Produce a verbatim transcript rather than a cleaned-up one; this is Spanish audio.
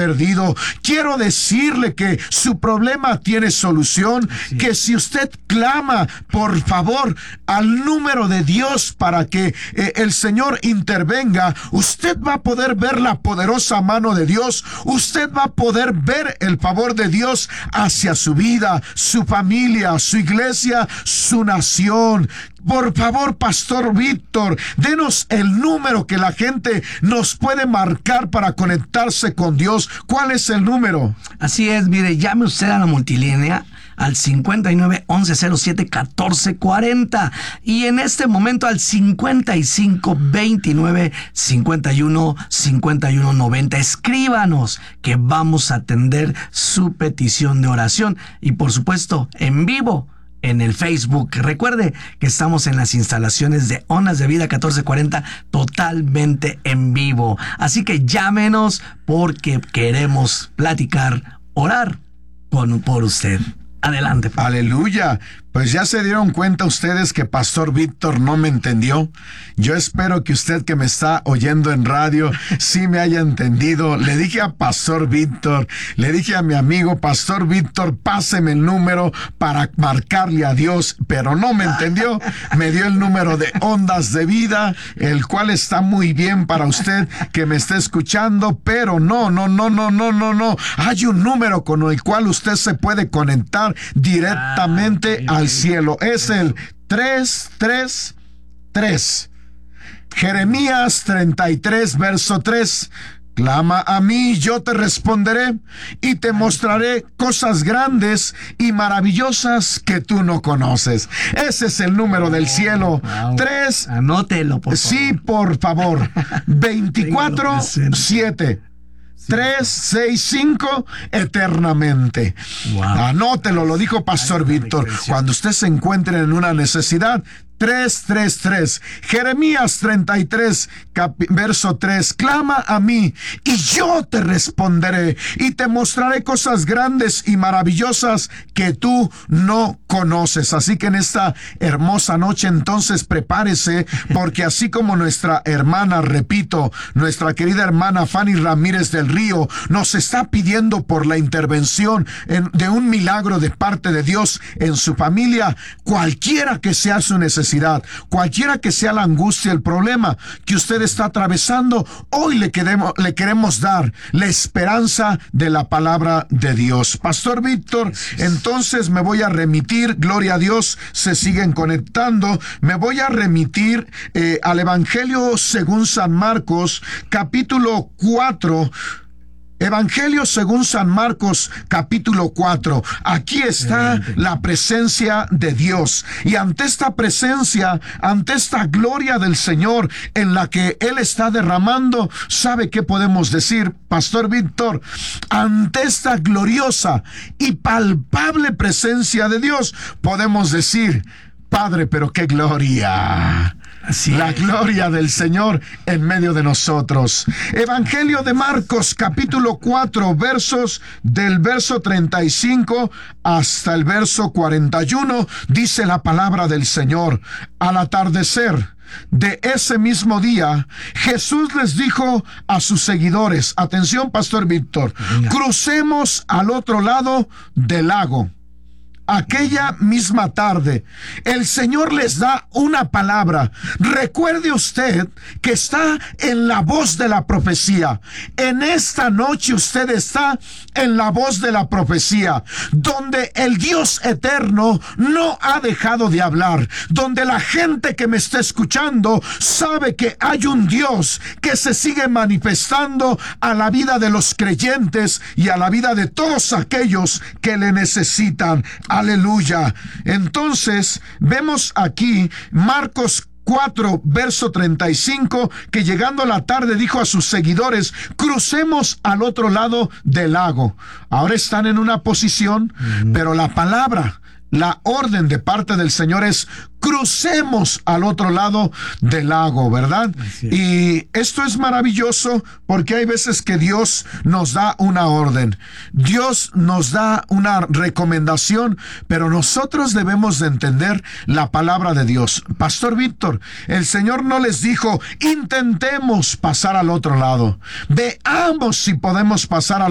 perdido. Quiero decirle que su problema tiene solución, sí. Que si usted clama, por favor, al número de Dios para que eh, el Señor intervenga, usted va a poder ver la poderosa mano de Dios, usted va a poder ver el favor de Dios hacia su vida, su familia, su iglesia, su nación. Por favor, Pastor Víctor, denos el número que la gente nos puede marcar para conectarse con Dios. ¿Cuál es el número? Así es, mire, llame usted a la multilínea al cincuenta y nueve, once, cero siete, catorce, cuarenta y en este momento al cincuenta y cinco, veintinueve, cincuenta y uno, cincuenta y uno, noventa. Escríbanos que vamos a atender su petición de oración y por supuesto en vivo en el Facebook. Recuerde que estamos en las instalaciones de Ondas de Vida catorce cuarenta totalmente en vivo. Así que llámenos porque queremos platicar, orar con, por usted. Adelante. Aleluya. Pues ya se dieron cuenta ustedes que Pastor Víctor no me entendió. Yo espero que usted que me está oyendo en radio sí me haya entendido. Le dije a Pastor Víctor, le dije a mi amigo Pastor Víctor, páseme el número para marcarle a Dios, pero no me entendió. Me dio el número de Ondas de Vida, el cual está muy bien para usted que me esté escuchando, pero no, no, no, no, no, no, no. Hay un número con el cual usted se puede conectar directamente al cielo. Es el tres tres tres. Jeremías treinta y tres, verso tres. Clama a mí, yo te responderé y te mostraré cosas grandes y maravillosas que tú no conoces. Ese es el número del cielo. Wow. Tres. Anótelo, por favor. Sí, por favor. veinticuatro siete. tres, seis, cinco, eternamente. Wow. Anótelo, lo dijo Pastor Víctor. Cuando usted se encuentre en una necesidad, tres tres tres. Jeremías treinta y tres, capi, verso tres. Clama a mí y yo te responderé y te mostraré cosas grandes y maravillosas que tú no conoces. Así que en esta hermosa noche entonces prepárese, porque así como nuestra hermana, repito, nuestra querida hermana Fanny Ramírez del Río nos está pidiendo por la intervención en, de un milagro de parte de Dios en su familia, cualquiera que sea su necesidad, cualquiera que sea la angustia, el problema que usted está atravesando, hoy le queremos, le queremos dar la esperanza de la palabra de Dios. Pastor Víctor, entonces me voy a remitir, gloria a Dios, se siguen conectando, me voy a remitir eh, al Evangelio según San Marcos, capítulo cuatro. Evangelio según San Marcos, capítulo cuatro. Aquí está la presencia de Dios. Y ante esta presencia, ante esta gloria del Señor en la que Él está derramando, ¿sabe qué podemos decir, Pastor Víctor? Ante esta gloriosa y palpable presencia de Dios, podemos decir, Padre, pero qué gloria. Así la es. Gloria del Señor en medio de nosotros. Evangelio de Marcos, capítulo cuatro, versos del verso treinta y cinco hasta el verso cuarenta y uno, dice la palabra del Señor. Al atardecer de ese mismo día, Jesús les dijo a sus seguidores, atención, Pastor Víctor, Venga. crucemos al otro lado del lago. Aquella misma tarde, el Señor les da una palabra. Recuerde usted que está en la voz de la profecía. En esta noche usted está en la voz de la profecía, donde el Dios eterno no ha dejado de hablar, donde la gente que me está escuchando sabe que hay un Dios que se sigue manifestando a la vida de los creyentes y a la vida de todos aquellos que le necesitan. Aleluya. Entonces, vemos aquí Marcos cuatro, verso treinta y cinco, que llegando la tarde dijo a sus seguidores, crucemos al otro lado del lago. Ahora están en una posición, mm. pero la palabra, la orden de parte del Señor es crucemos al otro lado del lago, ¿verdad? Y esto es maravilloso porque hay veces que Dios nos da una orden, Dios nos da una recomendación, pero nosotros debemos de entender la palabra de Dios. Pastor Víctor, el Señor no les dijo, intentemos pasar al otro lado, veamos si podemos pasar al